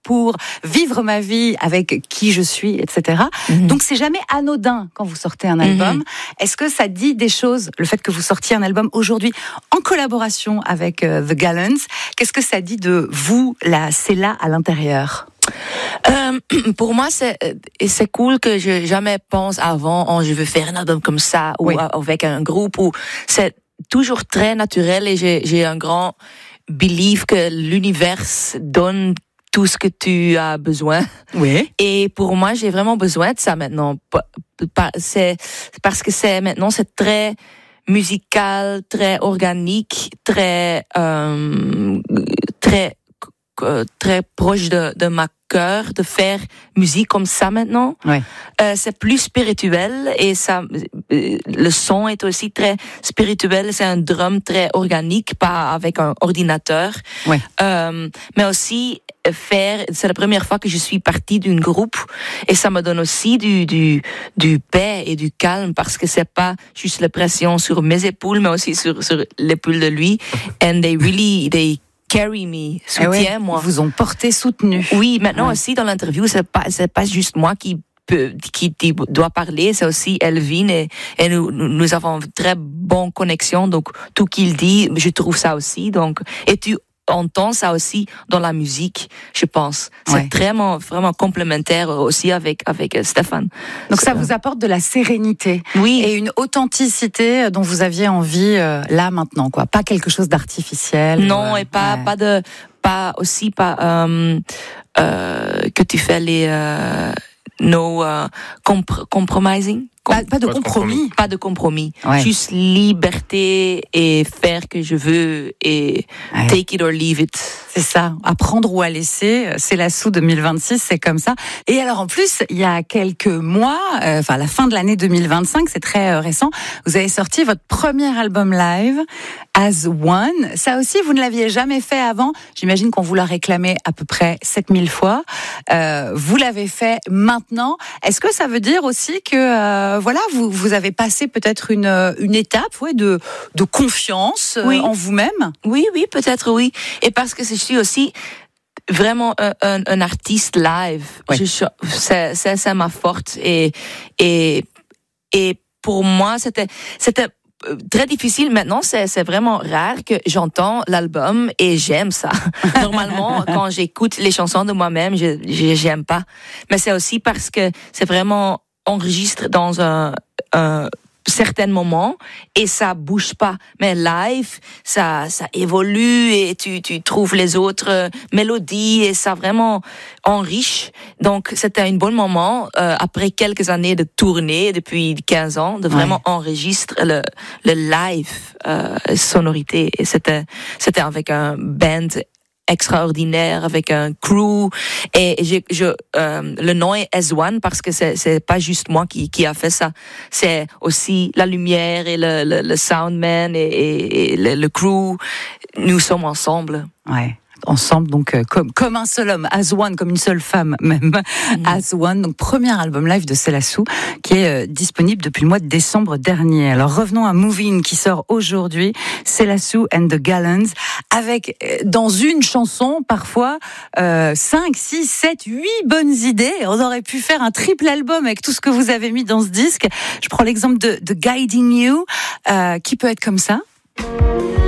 pour vivre ma vie avec qui je suis, etc. Donc c'est jamais anodin quand vous sortez un album. Est-ce que ça dit des choses, le fait que vous sortiez un album aujourd'hui en collaboration avec The Gallants? Qu'est-ce que ça dit de vous, la Céla, à l'intérieur? Pour moi, c'est cool que je jamais pense avant, je veux faire un album comme ça, ou avec un groupe, ou c'est toujours très naturel, et j'ai un grand belief que l'univers donne tout ce que tu as besoin. Oui. Et pour moi, j'ai vraiment besoin de ça maintenant. C'est parce que maintenant c'est très musical, très organique, très proche de ma cœur de faire musique comme ça maintenant. Ouais. C'est plus spirituel, et ça, le son est aussi très spirituel. C'est un drum très organique, pas avec un ordinateur. Ouais. Mais aussi c'est la première fois que je suis partie d'un groupe, et ça me donne aussi du paix et du calme, parce que c'est pas juste la pression sur mes épaules, mais aussi sur l'épaule de lui. And they carry me, soutient moi. Ils vous ont porté, soutenu. Oui, maintenant aussi dans l'interview, c'est pas juste moi qui doit parler, c'est aussi Elvin, et nous avons une très bonne connexion, donc tout qu'il dit, je trouve ça aussi, donc, et tu entends ça aussi dans la musique, je pense. C'est vraiment complémentaire aussi avec Stéphane. Donc ça vous apporte de la sérénité, et une authenticité dont vous aviez envie là maintenant, quoi. Pas quelque chose d'artificiel. Non, et pas que tu fais les compromising. Pas de compromis. Pas de compromis. Ouais. Juste liberté et faire que je veux, et take it or leave it. C'est ça. À prendre ou à laisser. C'est la Sous 2026, c'est comme ça. Et alors, en plus, il y a quelques mois, à la fin de l'année 2025, c'est très récent, vous avez sorti votre premier album live, As One. Ça aussi, vous ne l'aviez jamais fait avant. J'imagine qu'on vous l'a réclamé à peu près 7000 fois. Vous l'avez fait maintenant. Est-ce que ça veut dire aussi que, vous avez passé peut-être une étape, de confiance en vous-même? Oui, peut-être oui. Et parce que je suis aussi vraiment un artiste live. Ouais. C'est ma force, et pour moi c'était très difficile. Maintenant, c'est vraiment rare que j'entends l'album et j'aime ça. Normalement, quand j'écoute les chansons de moi-même, j'aime pas. Mais c'est aussi parce que c'est vraiment enregistré dans un certains moments, et ça bouge pas. Mais live, ça évolue, et tu trouves les autres mélodies, et ça vraiment enrichit. Donc, c'était un bon moment, après quelques années de tournée, depuis 15 ans, de vraiment enregistrer le live sonorité. Et c'était avec un band extraordinaire, avec un crew, et le nom est As One parce que c'est pas juste moi qui a fait ça, c'est aussi la lumière et le soundman et le crew, nous sommes ensemble. Ouais. Ensemble, donc comme un seul homme, As One, comme une seule femme même. As One, donc premier album live de Selassou, qui est disponible depuis le mois de décembre dernier. Alors revenons à Move In, qui sort aujourd'hui, Selassou and the Gallants, avec dans une chanson parfois 5, 6, 7, 8 bonnes idées. On aurait pu faire un triple album avec tout ce que vous avez mis dans ce disque. Je prends l'exemple de Guiding You, qui peut être comme ça.